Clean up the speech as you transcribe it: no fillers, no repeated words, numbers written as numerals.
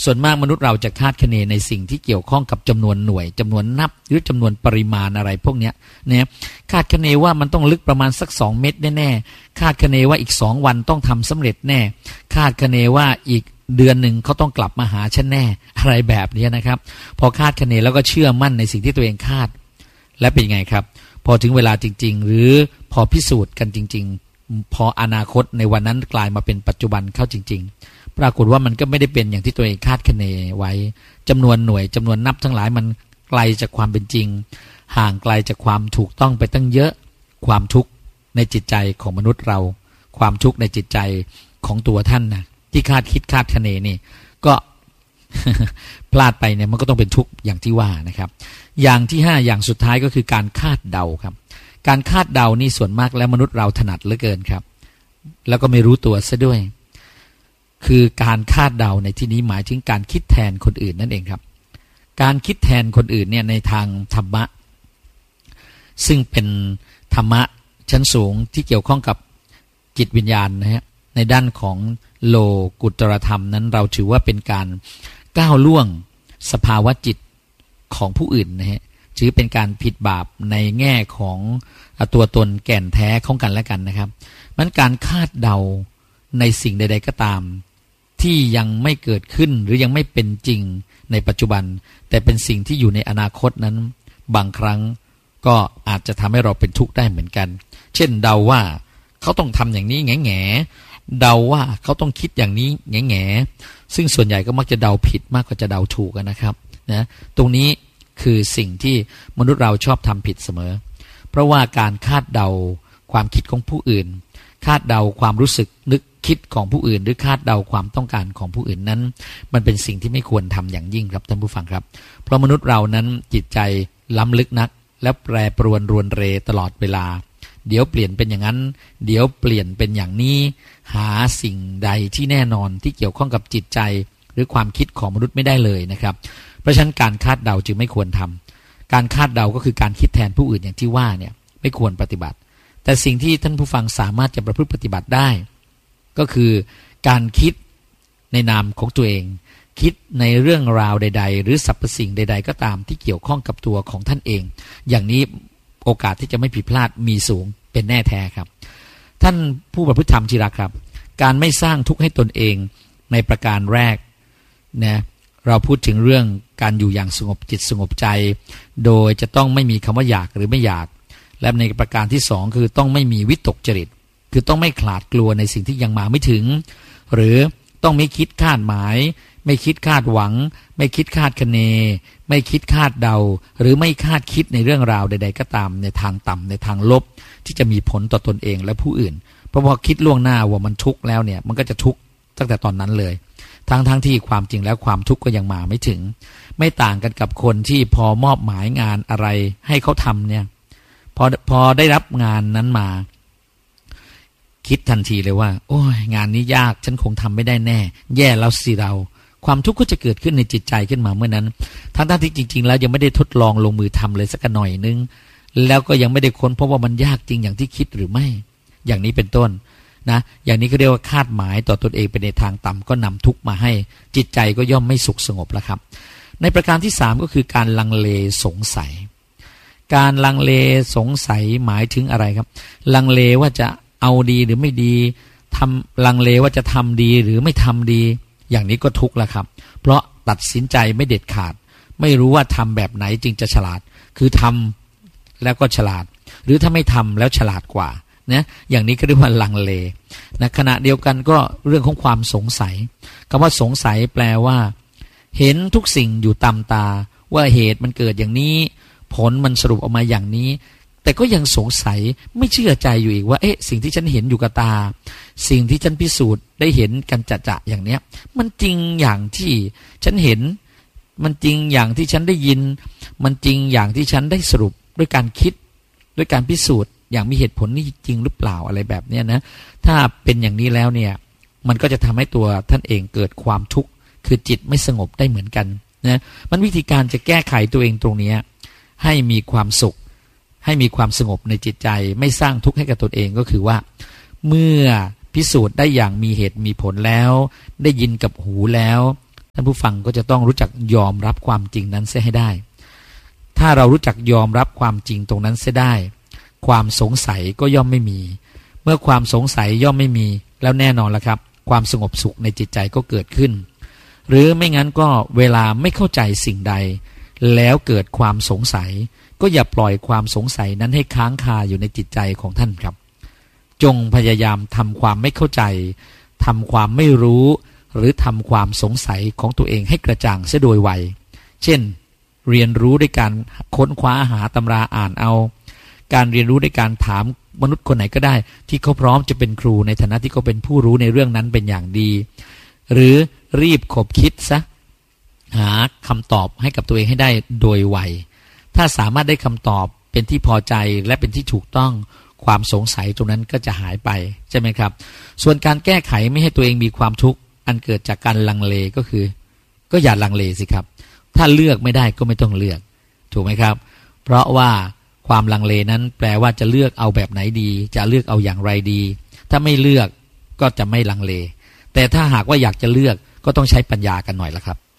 ส่วนมากมนุษย์เราจะคาดคะเนในสิ่งที่เกี่ยวข้องกับจำนวนหน่วยจำนวนนับหรือจำนวนปริมาณอะไรพวกเนี้ยนะคาดคะเนว่ามันต้องลึกประมาณสัก2 เมตรแน่ๆคาดคะเนว่าอีก2 วันต้องทำสำเร็จแน่คาดคะเนว่าอีกเดือนหนึ่งเขาต้องกลับมาหาฉันแน่อะไรแบบนี้นะครับพอคาดคะเนแล้วก็เชื่อมั่นในสิ่งที่ตัวเองคาดและเป็นยังไงครับพอถึงเวลาจริงๆหรือพอพิสูจน์กันจริงๆพออนาคตในวันนั้นกลายมาเป็นปัจจุบันเข้าจริงๆปรากฏว่ามันก็ไม่ได้เป็นอย่างที่ตัวเองคาดคะเนไว้จำนวนหน่วยจำนวนนับทั้งหลายมันไกลจากความเป็นจริงห่างไกลจากความถูกต้องไปตั้งเยอะความทุกข์ในจิตใจของมนุษย์เราความทุกข์ในจิตใจของตัวท่านนะที่คาดคิดคาดคะเนนี่ก็ พลาดไปเนี่ยมันก็ต้องเป็นทุกข์อย่างที่ว่านะครับอย่างที่5อย่างสุดท้ายก็คือการคาดเดาครับการคาดเดานี่ส่วนมากแล้วมนุษย์เราถนัดเหลือเกินครับแล้วก็ไม่รู้ตัวซะด้วยคือการคาดเดาในที่นี้หมายถึงการคิดแทนคนอื่นนั่นเองครับการคิดแทนคนอื่นเนี่ยในทางธรรมะซึ่งเป็นธรรมะชั้นสูงที่เกี่ยวข้องกับจิตวิญญาณนะฮะในด้านของโลกุตตรธรรมนั้นเราถือว่าเป็นการก้าวล่วงสภาวะจิตของผู้อื่นนะฮะถือเป็นการผิดบาปในแง่ของตัวตนแก่นแท้ของกันและกันนะครับมันการคาดเดาในสิ่งใดๆก็ตามที่ยังไม่เกิดขึ้นหรือยังไม่เป็นจริงในปัจจุบันแต่เป็นสิ่งที่อยู่ในอนาคตนั้นบางครั้งก็อาจจะทำให้เราเป็นทุกข์ได้เหมือนกันเช่นเดาว่าเขาต้องทำอย่างนี้แง่ๆเดาว่าเขาต้องคิดอย่างนี้แง่ๆซึ่งส่วนใหญ่ก็มักจะเดาผิดมากกว่าจะเดาถูกนะครับนะตรงนี้คือสิ่งที่มนุษย์เราชอบทำผิดเสมอเพราะว่าการคาดเดาความคิดของผู้อื่นคาดเดาความรู้สึกนึกคิดของผู้อื่นหรือคาดเดาความต้องการของผู้อื่นนั้นมันเป็นสิ่งที่ไม่ควรทำอย่างยิ่งครับท่านผู้ฟังครับเพราะมนุษย์เรานั้นจิตใจล้ำลึกนักและแปรปรวนรวนเรตลอดเวลาเดี๋ยวเปลี่ยนเป็นอย่างนั้นเดี๋ยวเปลี่ยนเป็นอย่างนี้หาสิ่งใดที่แน่นอนที่เกี่ยวข้องกับจิตใจหรือความคิดของมนุษย์ไม่ได้เลยนะครับเพราะฉะนั้นการคาดเดาจึงไม่ควรทำการคาดเดาก็คือการคิดแทนผู้อื่นอย่างที่ว่าเนี่ยไม่ควรปฏิบัติแต่สิ่งที่ท่านผู้ฟังสามารถจะประพฤติปฏิบัติได้ก็คือการคิดในนามของตัวเองคิดในเรื่องราวใดๆหรือสรรพสิ่งใดๆก็ตามที่เกี่ยวข้องกับตัวของท่านเองอย่างนี้โอกาสที่จะไม่ผิดพลาดมีสูงเป็นแน่แท้ครับท่านผู้ประพฤติธรรมที่รักครับการไม่สร้างทุกข์ให้ตนเองในประการแรกนะเราพูดถึงเรื่องการอยู่อย่างสงบจิตสงบใจโดยจะต้องไม่มีคำว่าอยากหรือไม่อยากและในประการที่2คือต้องไม่มีวิตกจริตคือต้องไม่ขลาดกลัวในสิ่งที่ยังมาไม่ถึงหรือต้องไม่คิดคาดหมายไม่คิดคาดหวังไม่คิดคาดคะเนไม่คิดคาดเดาหรือไม่คาดคิดในเรื่องราวใดๆก็ตามในทางต่ำในทางลบที่จะมีผลต่อตนเองและผู้อื่นเพราะพอคิดล่วงหน้าว่ามันทุกข์แล้วเนี่ยมันก็จะทุกข์ตั้งแต่ตอนนั้นเลยทั้งที่ความจริงแล้วความทุกข์ก็ยังมาไม่ถึงไม่ต่างกันกับคนที่พอมอบหมายงานอะไรให้เขาทำเนี่ยพอได้รับงานนั้นมาคิดทันทีเลยว่าโอ้ยงานนี้ยากฉันคงทำไม่ได้แน่แย่แล้วสิเราความทุกข์ก็จะเกิดขึ้นในจิตใจขึ้นมาเมื่อนั้นทั้งที่จริงๆแล้วยังไม่ได้ทดลองลงมือทำเลยสักหน่อยนึงแล้วก็ยังไม่ได้ค้นเพราะว่ามันยากจริงอย่างที่คิดหรือไม่อย่างนี้เป็นต้นนะอย่างนี้ก็เรียกว่าคาดหมายต่อตนเองไปในทางต่ำก็นำทุกข์มาให้จิตใจก็ย่อมไม่สุขสงบแล้วครับในประการที่3ก็คือการลังเลสงสัยการลังเลสงสัยหมายถึงอะไรครับลังเลว่าจะเอาดีหรือไม่ดีลังเลว่าจะทำดีหรือไม่ทำดีอย่างนี้ก็ทุกข์แล้วครับเพราะตัดสินใจไม่เด็ดขาดไม่รู้ว่าทำแบบไหนจึงจะฉลาดคือทำแล้วก็ฉลาดหรือถ้าไม่ทำแล้วฉลาดกว่านะอย่างนี้ก็เรียกว่าลังเลนะขณะเดียวกันก็เรื่องของความสงสัยคำว่าสงสัยแปลว่าเห็นทุกสิ่งอยู่ตามตาว่าเหตุมันเกิดอย่างนี้ผลมันสรุปออกมาอย่างนี้แต่ก็ยังสงสัยไม่เชื่อใจอยู่อีกว่าสิ่งที่ฉันเห็นอยู่กับตาสิ่งที่ฉันพิสูจน์ได้เห็นกันจะๆอย่างเนี้ยมันจริงอย่างที่ฉันเห็นมันจริงอย่างที่ฉันได้ยินมันจริงอย่างที่ฉันได้สรุปด้วยการคิดด้วยการพิสูจน์อย่างมีเหตุผลนี่จริงหรือเปล่าอะไรแบบเนี้ยนะถ้าเป็นอย่างนี้แล้วเนี่ยมันก็จะทำให้ตัวท่านเองเกิดความทุกข์คือจิตไม่สงบได้เหมือนกันนะมันวิธีการจะแก้ไขตัวเองตรงนี้ให้มีความสุขให้มีความสงบในจิตใจไม่สร้างทุกข์ให้กับตนเองก็คือว่าเมื่อพิสูจน์ได้อย่างมีเหตุมีผลแล้วได้ยินกับหูแล้วท่านผู้ฟังก็จะต้องรู้จักยอมรับความจริงนั้นเสียให้ได้ถ้าเรารู้จักยอมรับความจริงตรงนั้นเสียได้ความสงสัยก็ย่อมไม่มีเมื่อความสงสัยย่อมไม่มีแล้วแน่นอนละครับความสงบสุขในจิตใจก็เกิดขึ้นหรือไม่งั้นก็เวลาไม่เข้าใจสิ่งใดแล้วเกิดความสงสัยก็อย่าปล่อยความสงสัยนั้นให้ค้างคาอยู่ในจิตใจของท่านครับจงพยายามทำความไม่เข้าใจทำความไม่รู้หรือทำความสงสัยของตัวเองให้กระจ่างเสียโดยไวเช่นเรียนรู้ด้วยการค้นคว้าหาตำราอ่านเอาการเรียนรู้ด้วยการถามมนุษย์คนไหนก็ได้ที่เขาพร้อมจะเป็นครูในฐานะที่เขาเป็นผู้รู้ในเรื่องนั้นเป็นอย่างดีหรือรีบขบคิดซะหาคำตอบให้กับตัวเองให้ได้โดยไวถ้าสามารถได้คำตอบเป็นที่พอใจและเป็นที่ถูกต้องความสงสัยตรงนั้นก็จะหายไปใช่ไหมครับส่วนการแก้ไขไม่ให้ตัวเองมีความทุกข์อันเกิดจากการลังเลก็คือก็อย่าลังเลสิครับถ้าเลือกไม่ได้ก็ไม่ต้องเลือกถูกไหมครับเพราะว่าความลังเลนั้นแปลว่าจะเลือกเอาแบบไหนดีจะเลือกเอาอย่างไรดีถ้าไม่เลือกก็จะไม่ลังเลแต่ถ้าหากว่าอยากจะเลือกก็ต้องใช้ปัญญากันหน่อยละครับ